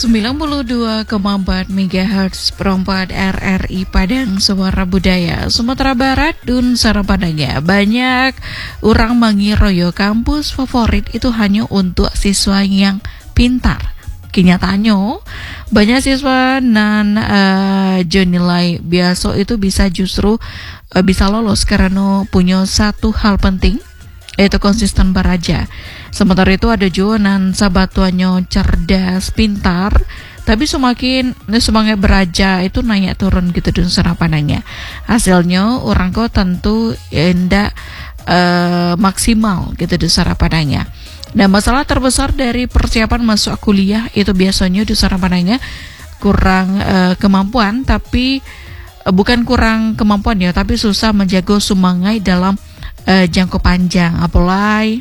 92,4 MHz perempat RRI Padang Suara Budaya Sumatera Barat Dun Sarapadangnya. Banyak orang mengiroyo kampus favorit itu hanya untuk siswa yang pintar. Kenyataannya banyak siswa nan nilai biasa itu bisa justru bisa lolos karena punya satu hal penting, yaitu konsisten belajar. Sementara itu ada juga nan sabatuannya cerdas, pintar, tapi semakin semangat belajar itu naik turun gitu dan serapanannya. Hasilnya orang kok tentu tidak maksimal gitu dan serapanannya. Nah, masalah terbesar dari persiapan masuk kuliah itu biasanya di serapanannya kurang kemampuan, tapi bukan kurang kemampuan ya, tapi susah menjaga semangat dalam jangka panjang. Apalagi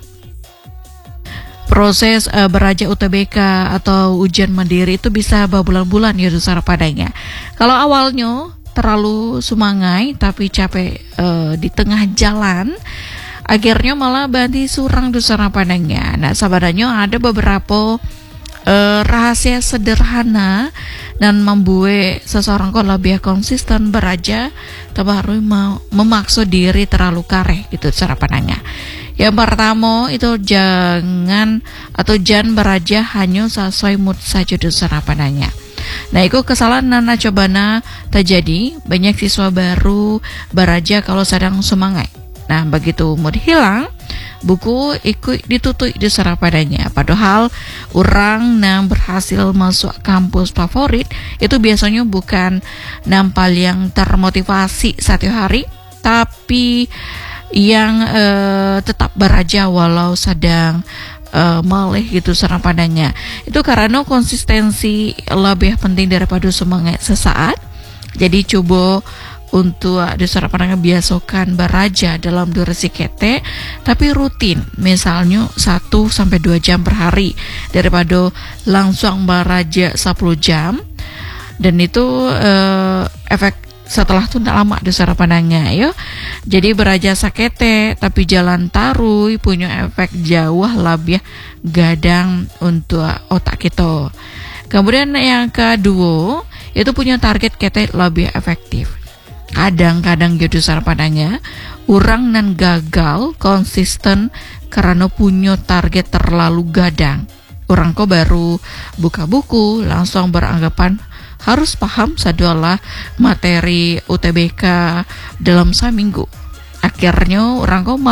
proses belajar UTBK atau ujian mandiri itu bisa berbulan-bulan ya dusara padanya. Kalau awalnya terlalu semangat tapi capek di tengah jalan, akhirnya malah banti surang dusara padanya. Nah, sebenarnya ada beberapa rahasia sederhana dan membuat seseorang kok lebih konsisten belajar tanpa harus memaksa diri terlalu kareh gitu cara pandangnya. Yang pertama itu jangan belajar hanya sesuai mood saja itu cara pandangnya. Nah, itu kesalahan nana cobana terjadi. Banyak siswa baru belajar kalau sedang semangat. Nah, begitu mood hilang, buku ikut ditutup di serapadanya. Padahal orang yang berhasil masuk kampus favorit itu biasanya bukan nampal yang termotivasi satu hari, tapi yang tetap belajar walau sedang malih gitu serapadanya. Itu karena konsistensi lebih penting daripada semangat sesaat. Jadi coba untuk disarapan biasakan belajar dalam durasi kete tapi rutin, misalnya 1-2 jam per hari daripada langsung belajar 10 jam, dan itu efek setelah itu tidak lama disarapanannya ya. Jadi belajar sakete tapi jalan tarui punya efek jauh lebih gadang untuk otak kita. Kemudian yang kedua itu punya target kete lebih efektif. Kadang-kadang gitu sarapanannya orang nan gagal konsisten karena punya target terlalu gadang. Orang kok baru buka buku langsung beranggapan harus paham sadulah materi UTBK dalam seminggu. Akhirnya orang kok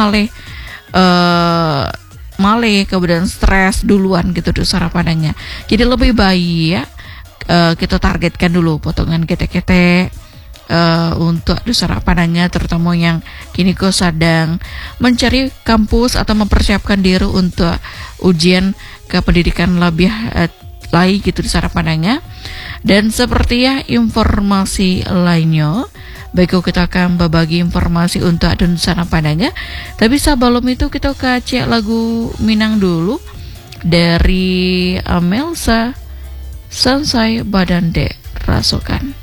malah kemudian stres duluan gitu tuh sarapanannya. Jadi lebih baik ya kita targetkan dulu potongan kete-kete untuk sarapanannya, terutama yang kini kok sedang mencari kampus atau mempersiapkan diri untuk ujian ke pendidikan lebih lagi gitu sarapanannya. Dan seperti ya informasi lainnya, baik kita akan berbagi informasi untuk adun sarapanannya. Tapi sebelum itu kita cek lagu Minang dulu dari Amelsa Sansai Badande Rasokan.